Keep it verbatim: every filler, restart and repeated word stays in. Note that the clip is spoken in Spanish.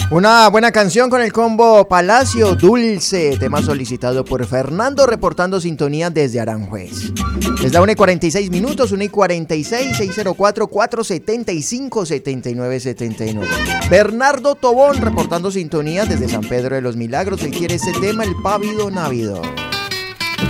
Una buena canción con el combo Palacio Dulce, tema solicitado por Fernando, reportando sintonía desde Aranjuez. Es la una y cuarenta y seis minutos, una y cuarenta y seis, seis cero cuatro, cuatro siete cinco, siete nueve siete nueve. Bernardo Tobón, reportando sintonía desde San Pedro de los Milagros. Él quiere ese tema, el Pávido Návido.